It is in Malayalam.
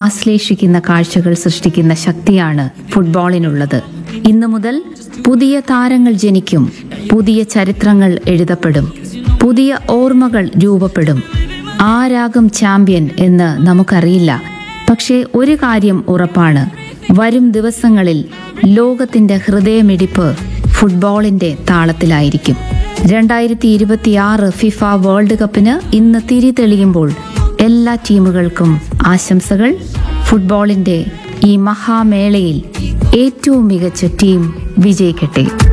ആശ്ലേഷിക്കുന്ന കാഴ്ചകൾ സൃഷ്ടിക്കുന്ന ശക്തിയാണ് ഫുട്ബോളിനുള്ളത്. ഇന്നു മുതൽ പുതിയ താരങ്ങൾ ജനിക്കും, പുതിയ ചരിത്രങ്ങൾ എഴുതപ്പെടും, പുതിയ ഓർമ്മകൾ രൂപപ്പെടും. ആരാകും ചാമ്പ്യൻ എന്ന് നമുക്കറിയില്ല. പക്ഷേ ഒരു കാര്യം ഉറപ്പാണ്, വരും ദിവസങ്ങളിൽ ലോകത്തിന്റെ ഹൃദയമിടിപ്പ് ഫുട്ബോളിന്റെ താളത്തിലായിരിക്കും. 2026 ഫിഫ വേൾഡ് കപ്പിന് ഇന്ന് തിരി തെളിയുമ്പോൾ എല്ലാ ടീമുകൾക്കും ആശംസകൾ. ഫുട്ബോളിന്റെ ഈ മഹാമേളയിൽ ഏറ്റവും മികച്ച ടീം വിജയിക്കട്ടെ.